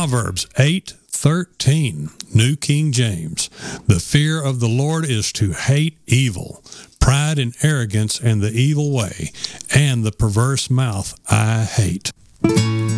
Proverbs 8:13, New King James. The fear of the Lord is to hate evil, pride and arrogance and the evil way, and the perverse mouth I hate.